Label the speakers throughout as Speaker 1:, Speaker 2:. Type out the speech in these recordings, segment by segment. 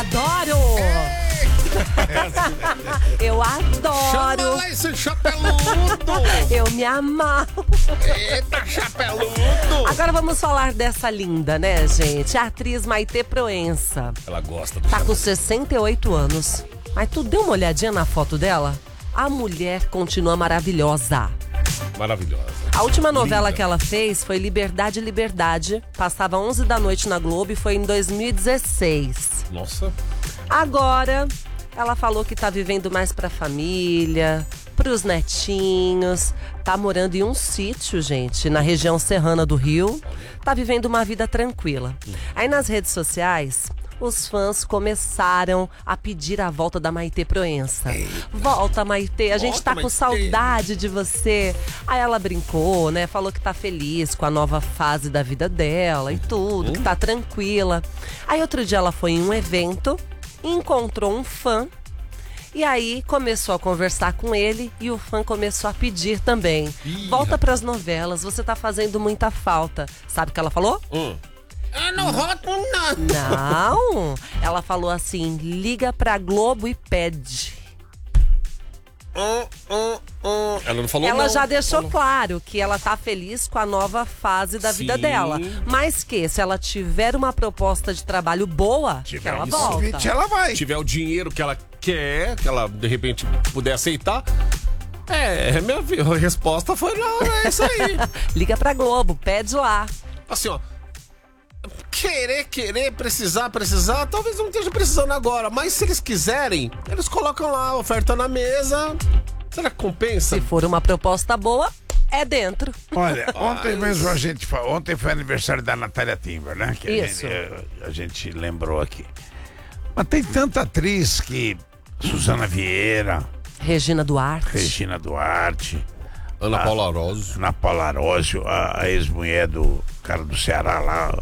Speaker 1: adoro! Eu adoro!
Speaker 2: Chama lá esse chapeludo!
Speaker 1: Eu me amarro!
Speaker 2: Eita, chapeludo!
Speaker 1: Agora vamos falar dessa linda, né, gente? A atriz Maitê Proença.
Speaker 2: Ela gosta do
Speaker 1: Tá com
Speaker 2: chapeludo.
Speaker 1: 68 anos. Mas tu deu uma olhadinha na foto dela? A mulher continua maravilhosa.
Speaker 2: Maravilhosa.
Speaker 1: A última novela
Speaker 2: Linda.
Speaker 1: que ela fez foi Liberdade, Liberdade. Passava 11 da noite na Globo e foi em 2016.
Speaker 2: Nossa.
Speaker 1: Agora, ela falou que tá vivendo mais pra família, pros netinhos. Tá morando em um sítio, gente, na região serrana do Rio. Tá vivendo uma vida tranquila. Aí nas redes sociais, os fãs começaram a pedir a volta da Maitê Proença. Volta, Maitê, a gente
Speaker 2: Volta,
Speaker 1: tá com
Speaker 2: Maitê.
Speaker 1: saudade de você. Aí ela brincou, né? Falou que tá feliz com a nova fase da vida dela e tudo, que tá tranquila. Aí outro dia ela foi em um evento, encontrou um fã. E aí começou a conversar com ele e o fã começou a pedir também.
Speaker 2: Ih,
Speaker 1: Volta pras novelas, você tá fazendo muita falta. Sabe o que ela falou?
Speaker 2: Ah, não roto não.
Speaker 1: Não, ela falou assim, liga pra Globo e pede.
Speaker 2: Ela não falou
Speaker 1: Ela
Speaker 2: não.
Speaker 1: já deixou
Speaker 2: Falou.
Speaker 1: claro que ela tá feliz com a nova fase da vida
Speaker 2: Sim.
Speaker 1: dela. Mas que se ela tiver uma proposta de trabalho boa, que ela
Speaker 2: isso.
Speaker 1: volta.
Speaker 3: Convite, ela vai.
Speaker 2: Se tiver o dinheiro que ela quer, que ela de repente puder aceitar. Minha resposta foi não, é isso aí.
Speaker 1: Liga pra Globo, pede lá.
Speaker 2: Assim, ó. Querer, precisar, talvez não esteja precisando agora. Mas se eles quiserem, eles colocam lá a oferta na mesa. Será que compensa?
Speaker 1: Se for uma proposta boa, é dentro.
Speaker 3: Olha, ontem mesmo ontem foi aniversário da Natália Timber, né? Que
Speaker 1: Isso.
Speaker 3: a gente lembrou aqui. Mas tem tanta atriz que... Suzana Vieira,
Speaker 1: Regina Duarte.
Speaker 3: Regina Duarte,
Speaker 2: Ana Paula Arósio.
Speaker 3: Ana Paula Arósio, a ex-mulher do cara do Ceará lá,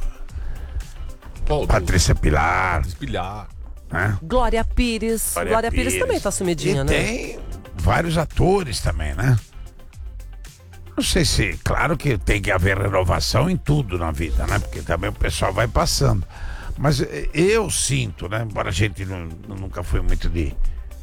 Speaker 3: Patrícia Pilar,
Speaker 2: Espilhar.
Speaker 3: né?
Speaker 1: Glória Pires. Glória Pires também tá sumidinha,
Speaker 3: e
Speaker 1: né?
Speaker 3: tem vários atores também, né? Não sei se... Claro que tem que haver renovação em tudo na vida, né? Porque também o pessoal vai passando. Mas eu sinto, né? Embora a gente nunca foi muito de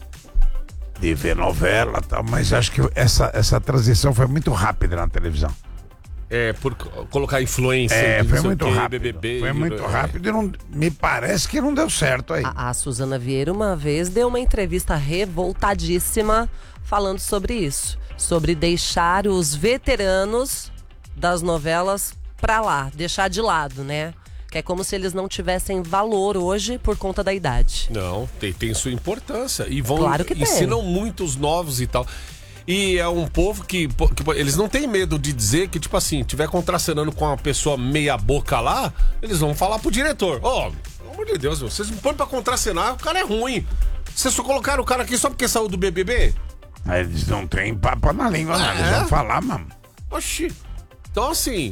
Speaker 3: ver novela e tal, mas acho que essa transição foi muito rápida na televisão.
Speaker 2: Por colocar influência.
Speaker 3: Foi muito rápido.
Speaker 2: BBB.
Speaker 3: Foi muito rápido e me parece que não deu certo aí.
Speaker 1: A Suzana Vieira uma vez deu uma entrevista revoltadíssima falando sobre isso. Sobre deixar os veteranos das novelas pra lá, deixar de lado, né? Que é como se eles não tivessem valor hoje por conta da idade.
Speaker 2: Não, tem sua importância. E
Speaker 1: Claro que tem.
Speaker 2: ensinam muitos novos e tal. E é um povo que eles não têm medo de dizer que, tipo assim, tiver contracenando com uma pessoa meia boca lá, eles vão falar pro diretor. Ó, pelo amor de Deus, vocês me põem pra contracenar, o cara é ruim. Vocês só colocaram o cara aqui só porque saiu do BBB?
Speaker 3: Aí eles não têm papo na língua, não. Eles vão falar, mano.
Speaker 2: Oxi. Então, assim,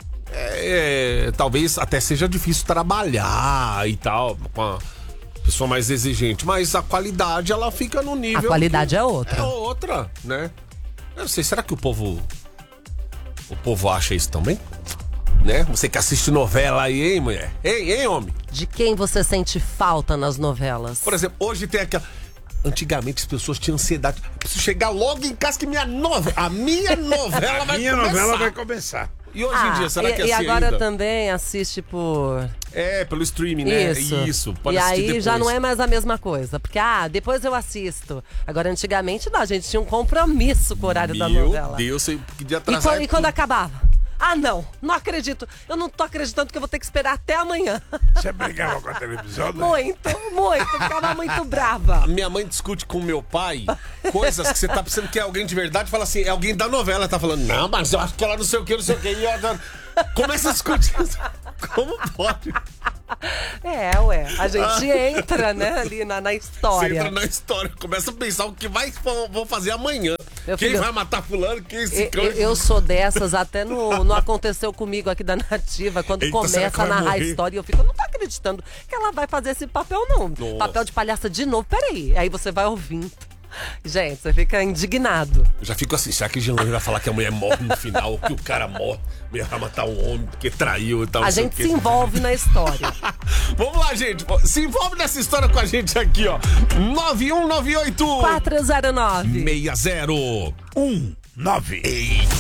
Speaker 2: talvez até seja difícil trabalhar e tal, com a pessoa mais exigente, mas a qualidade, ela fica no nível...
Speaker 1: A qualidade é outra.
Speaker 2: É outra, né? Eu não sei, será que o povo acha isso também? Né? Você que assiste novela aí, hein, mulher? Hein, homem?
Speaker 1: De quem você sente falta nas novelas?
Speaker 2: Por exemplo, hoje tem aquela... Antigamente as pessoas tinham ansiedade. Eu preciso chegar logo em casa que a minha novela vai
Speaker 3: Minha
Speaker 2: começar.
Speaker 3: novela vai começar.
Speaker 2: E hoje em dia, será que é
Speaker 1: e
Speaker 2: assim
Speaker 1: agora
Speaker 2: ainda?
Speaker 1: também assiste por...
Speaker 2: Pelo streaming, né?
Speaker 1: Isso.
Speaker 2: Pode
Speaker 1: E
Speaker 2: assistir
Speaker 1: aí
Speaker 2: depois.
Speaker 1: já não é mais a mesma coisa. Porque, depois eu assisto. Agora, antigamente, não, a gente tinha um compromisso com o horário da novela.
Speaker 2: Meu Deus, você podia
Speaker 1: E,
Speaker 2: atrasar.
Speaker 1: e quando acabava? Não acredito. Eu não tô acreditando que eu vou ter que esperar até amanhã.
Speaker 3: Você brigava com a televisão, né?
Speaker 1: Muito. Ficava muito brava.
Speaker 2: Minha mãe discute com meu pai coisas que você tá pensando que é alguém de verdade. Fala assim, é alguém da novela. Tá falando, não, mas eu acho que ela não sei o que. E ela começa a discutir. Como pode?
Speaker 1: A gente entra, né, ali na história.
Speaker 2: Você entra na história, começa a pensar o que vão fazer amanhã.
Speaker 1: Meu
Speaker 2: Quem
Speaker 1: filho,
Speaker 2: vai matar fulano, quem esse
Speaker 1: eu sou dessas, até no Aconteceu Comigo aqui da Nativa, quando
Speaker 2: Eita, será que
Speaker 1: começa a
Speaker 2: vai
Speaker 1: narrar a
Speaker 2: morrer?
Speaker 1: história, eu fico, eu não tô acreditando que ela vai fazer esse papel, não.
Speaker 2: Nossa.
Speaker 1: Papel de palhaça de novo, peraí. Aí você vai ouvindo. Gente, você fica indignado.
Speaker 2: Eu já fico assim, será que Jean vai falar que a mulher morre no final, ou que o cara morre, a mulher vai matar um homem porque traiu e tal.
Speaker 1: A gente se envolve na história.
Speaker 2: Vamos lá, gente. Se envolve nessa história com a gente aqui, ó. 9198
Speaker 1: 409
Speaker 2: 60
Speaker 3: 9.